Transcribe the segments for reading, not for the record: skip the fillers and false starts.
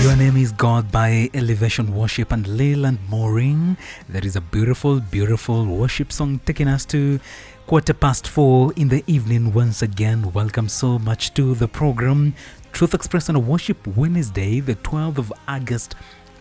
Your Name is God by Elevation Worship and Leyland Mooring. There is a beautiful, beautiful worship song taking us to 4:15 in the evening. Once again, welcome so much to the program Truth Express on a Worship Wednesday, the 12th of August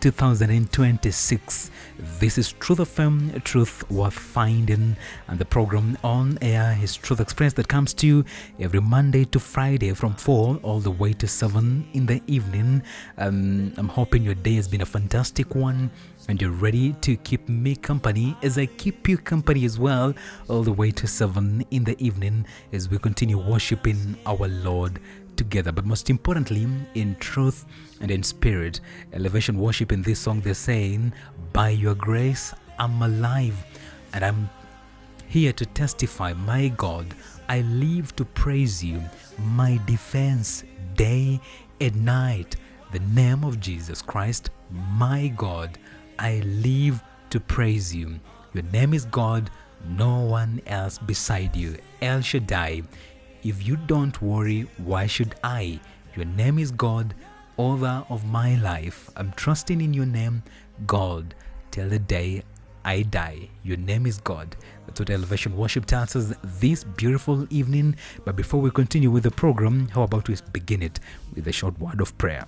2026. This is Truth FM, Truth Worth Finding, and the program on air is Truth Express that comes to you every Monday to Friday from 4 all the way to 7 in the evening. I'm hoping your day has been a fantastic one and you're ready to keep me company as I keep you company as well all the way to 7 in the evening as we continue worshiping our Lord together, but most importantly in truth and in spirit. Elevation Worship, in this song they're saying, by your grace I'm alive and I'm here to testify, my God, I live to praise you, my defense day and night, the name of Jesus Christ, my God, I live to praise you. Your name is God, no one else beside you. El Shaddai. If you don't worry, why should I? Your name is God, author of my life. I'm trusting in your name, God, till the day I die. Your name is God. That's what Elevation Worship tells us this beautiful evening. But before we continue with the program, how about we begin it with a short word of prayer?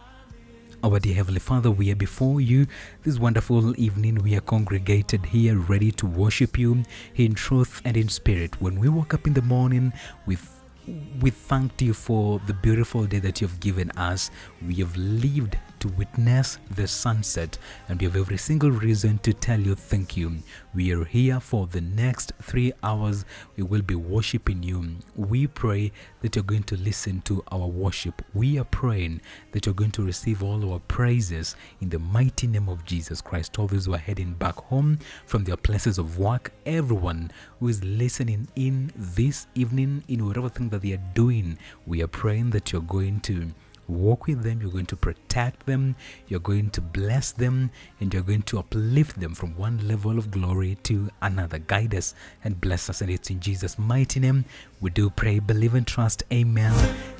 Our dear Heavenly Father, we are before you this wonderful evening. We are congregated here ready to worship you in truth and in spirit. When we woke up in the morning, we thanked you for the beautiful day that you've given us. We have lived to witness the sunset, and we have every single reason to tell you thank you. We are here for the next 3 hours. We will be worshiping you. We pray that you're going to listen to our worship. We are praying that you're going to receive all our praises in the mighty name of Jesus Christ. All those who are heading back home from their places of work, everyone who is listening in this evening in whatever thing that they are doing, we are praying that you're going to walk with them, you're going to protect them, you're going to bless them, and you're going to uplift them from one level of glory to another. Guide us and bless us, and it's in Jesus' mighty name we do pray, believe, and trust. Amen.